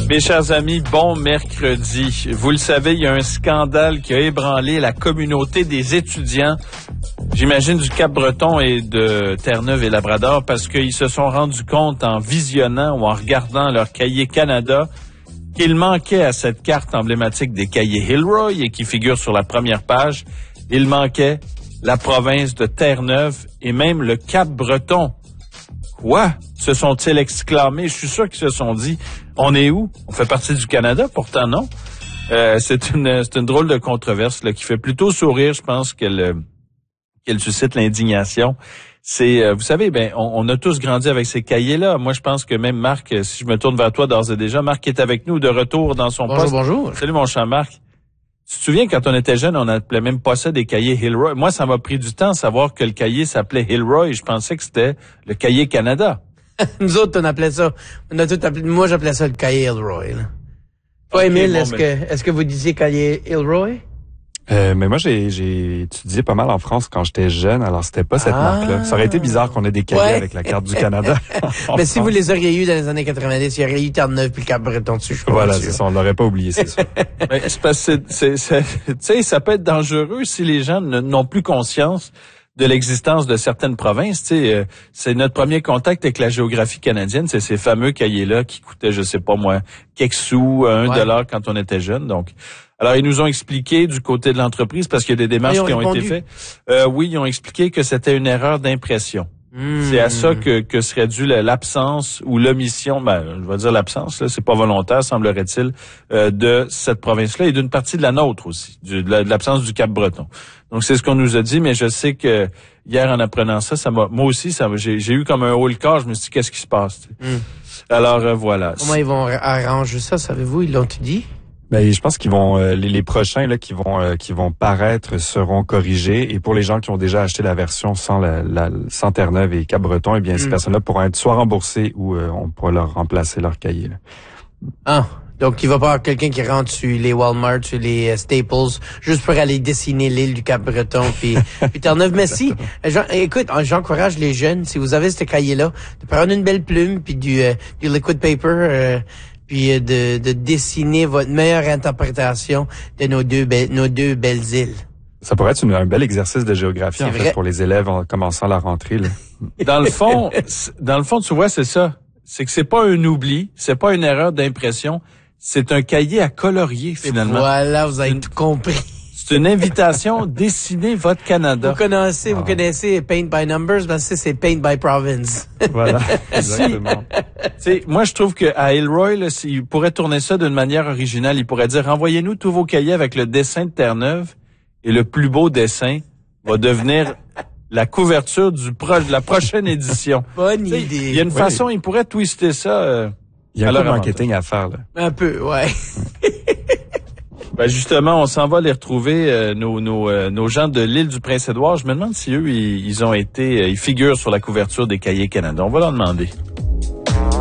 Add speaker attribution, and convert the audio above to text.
Speaker 1: Mes chers amis, bon mercredi. Vous le savez, il y a un scandale qui a ébranlé la communauté des étudiants, j'imagine du Cap-Breton et de Terre-Neuve et Labrador, parce qu'ils se sont rendus compte en visionnant ou en regardant leur cahier Canada qu'il manquait à cette carte emblématique des cahiers Hilroy et qui figure sur la première page, il manquait la province de Terre-Neuve et même le Cap-Breton. Quoi? Se sont-ils exclamés? Je suis sûr qu'ils se sont dit, on est où? On fait partie du Canada? Pourtant, non. C'est une drôle de controverse là, qui fait plutôt sourire, je pense, qu'elle suscite l'indignation. C'est, vous savez, on a tous grandi avec ces cahiers-là. Moi, je pense que même Marc, si je me tourne vers toi d'ores et déjà, Marc est avec nous de retour dans son poste.
Speaker 2: Bonjour.
Speaker 1: Salut, mon cher Marc. Tu te souviens, quand on était jeune, on n'appelait même pas ça des cahiers Hilroy. Moi, ça m'a pris du temps à savoir que le cahier s'appelait Hilroy. Je pensais que c'était le cahier Canada.
Speaker 2: Nous autres, on appelait ça. On a tout appelé. Moi, j'appelais ça le cahier Hilroy. Là. Toi, Émile, est-ce que vous disiez cahier Hilroy?
Speaker 3: Mais moi, j'ai étudié pas mal en France quand j'étais jeune, alors c'était pas cette marque-là. Ça aurait été bizarre qu'on ait des cahiers avec la carte du Canada.
Speaker 2: Mais si vous les auriez eu dans les années 90, il y aurait eu Terre-Neuve puis le Cap-Breton dessus.
Speaker 3: Voilà, c'est ça, on l'aurait pas oublié, c'est ça.
Speaker 1: C'est parce que tu sais, ça peut être dangereux si les gens n'ont plus conscience de l'existence de certaines provinces. Tu sais, c'est notre premier contact avec la géographie canadienne, c'est ces fameux cahiers-là qui coûtaient, je sais pas moi, quelques sous, $1 quand on était jeune. Donc, alors ils nous ont expliqué du côté de l'entreprise, parce qu'il y a des démarches qui ont été faites. Oui, ils ont expliqué que c'était une erreur d'impression. C'est à ça que serait due l'absence ou l'omission, je vais dire l'absence, là, c'est pas volontaire, semblerait-il, de cette province-là et d'une partie de la nôtre aussi, de l'absence du Cap-Breton. Donc c'est ce qu'on nous a dit, mais je sais que hier en apprenant ça, moi aussi, j'ai eu comme un haut le corps, je me suis dit qu'est-ce qui se passe. Alors voilà.
Speaker 2: Comment ils vont arranger ça, savez-vous, ils l'ont-tu dit?
Speaker 3: Ben, je pense qu'ils vont les prochains là qui vont paraître seront corrigés, et pour les gens qui ont déjà acheté la version sans Terre-Neuve et Cap-Breton, eh bien ces personnes-là pourront être soit remboursées ou on pourra leur remplacer leur cahier. Là.
Speaker 2: Ah, donc il va pas y avoir quelqu'un qui rentre sur les Walmart, sur les Staples, juste pour aller dessiner l'île du Cap-Breton puis Terre-Neuve. Mais si, écoute, j'encourage les jeunes, si vous avez ce cahier-là, de prendre une belle plume puis du liquid paper. Puis de dessiner votre meilleure interprétation de nos deux belles îles.
Speaker 3: Ça pourrait être un bel exercice de géographie en fait pour les élèves en commençant la rentrée. Là.
Speaker 1: Dans le fond, tu vois, c'est ça. C'est que c'est pas un oubli, c'est pas une erreur d'impression, c'est un cahier à colorier finalement.
Speaker 2: Voilà, vous avez tout compris.
Speaker 1: C'est une invitation, dessinez votre Canada.
Speaker 2: Vous connaissez Paint by Numbers, ben c'est Paint by Province.
Speaker 3: Voilà, exactement.
Speaker 1: Moi, je trouve que à Hilroy, là, il pourrait tourner ça d'une manière originale. Il pourrait dire, envoyez-nous tous vos cahiers avec le dessin de Terre-Neuve, et le plus beau dessin va devenir la couverture de la prochaine édition.
Speaker 2: Bonne idée.
Speaker 1: Il y a une façon, il pourrait twister ça.
Speaker 3: Il y a un peu de marketing à faire, là.
Speaker 2: Un peu, ouais.
Speaker 1: Justement, on s'en va les retrouver, nos gens de l'île du Prince-Édouard. Je me demande si eux, ils figurent sur la couverture des cahiers Canada. On va leur demander.